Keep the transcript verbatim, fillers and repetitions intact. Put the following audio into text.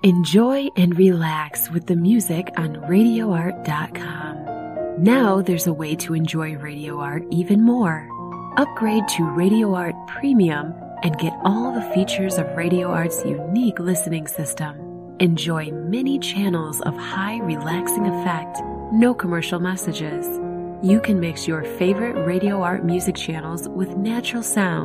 Enjoy and relax with the music on radio art dot com. Now there's a way to enjoy Radio Art even more. Upgrade to Radio Art Premium and get all the features of Radio Art's unique listening system. Enjoy many channels of high relaxing effect, no commercial messages. You can mix your favorite Radio Art music channels with natural sound